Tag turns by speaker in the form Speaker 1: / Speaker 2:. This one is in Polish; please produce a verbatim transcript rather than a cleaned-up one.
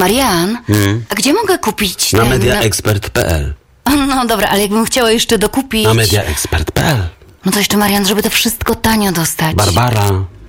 Speaker 1: Marian,
Speaker 2: Hmm?
Speaker 1: a gdzie mogę kupić
Speaker 2: Na
Speaker 1: ten...
Speaker 2: mediaexpert kropka p l.
Speaker 1: No dobra, ale jakbym chciała jeszcze dokupić...
Speaker 2: Na mediaexpert kropka p l.
Speaker 1: No to jeszcze, Marian, żeby to wszystko tanio dostać.
Speaker 2: Barbara.